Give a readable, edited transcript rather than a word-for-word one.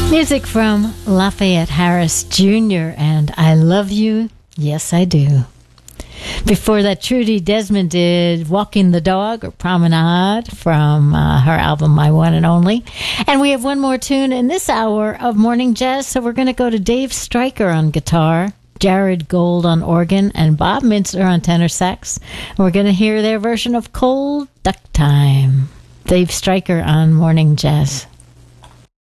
Music from Lafayette Harris Jr. and I Love You, Yes I Do. Before that, Trudy Desmond did Walking the Dog or Promenade from her album My One and Only. And we have one more tune in this hour of Morning Jazz, so we're going to go to Dave Stryker on guitar, Jared Gold on organ, and Bob Minster on tenor sax. And we're going to hear their version of Cold Duck Time. Dave Stryker on Morning Jazz.